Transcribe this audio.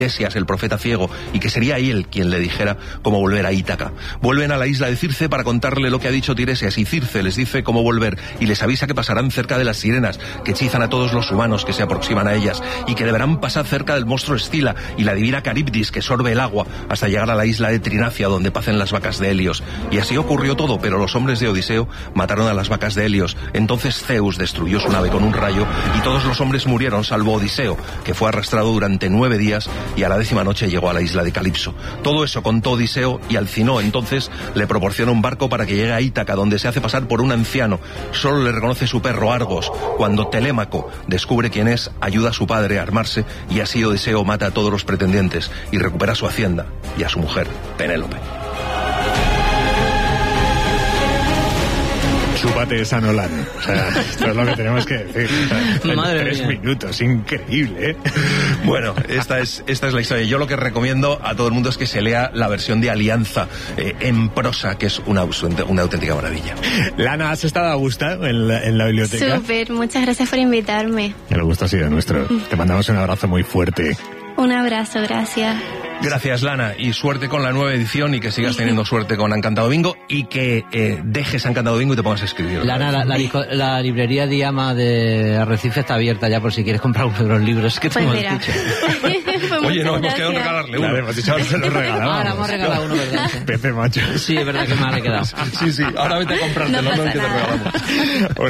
Tiresias, el profeta ciego, y que sería él quien le dijera cómo volver a Ítaca. Vuelven a la isla de Circe para contarle lo que ha dicho Tiresias, y Circe les dice cómo volver y les avisa que pasarán cerca de las sirenas, que hechizan a todos los humanos que se aproximan a ellas, y que deberán pasar cerca del monstruo Escila y la divina Caribdis, que sorbe el agua, hasta llegar a la isla de Trinacia, donde pacen las vacas de Helios. Y así ocurrió todo, pero los hombres de Odiseo mataron a las vacas de Helios. Entonces Zeus destruyó su nave con un rayo, y todos los hombres murieron, salvo Odiseo, que fue arrastrado durante 9 días, y a la 10ª noche llegó a la isla de Calipso. Todo eso contó Odiseo, y Alcinó entonces le proporciona un barco para que llegue a Ítaca, donde se hace pasar por un anciano. Solo le reconoce su perro Argos. Cuando Telémaco descubre quién es, ayuda a su padre a armarse, y así Odiseo mata a todos los pretendientes y recupera su hacienda y a su mujer, Penélope. Chúpate esa Nolan. O sea, esto es lo que tenemos que decir. Madre 3 mía. minutos, increíble, ¿eh? Bueno, esta es la historia. Yo lo que recomiendo a todo el mundo es que se lea la versión de Alianza en prosa, que es una auténtica maravilla. Lana, ¿has estado a gusto en la biblioteca? Súper, muchas gracias por invitarme. El gusto ha sido nuestro. Te mandamos un abrazo muy fuerte. Un abrazo, gracias. Gracias, Lana, y suerte con la nueva edición, y que sigas teniendo suerte con Encantado Bingo, y que dejes Encantado Bingo y te pongas a escribir. Lana, la librería Diama de Arrecife está abierta ya por si quieres comprar uno de los libros que Pues tengo mira. escucha. Oye, no, hemos quedado en regalarle uno. Claro, hemos dicho que se lo regalábamos. Ahora hemos regalado uno, ¿verdad? Pepe, macho. Sí, es verdad que mal he quedado. Sí, ahora vete a comprártelo, No no, pasa que te nada. regalamos.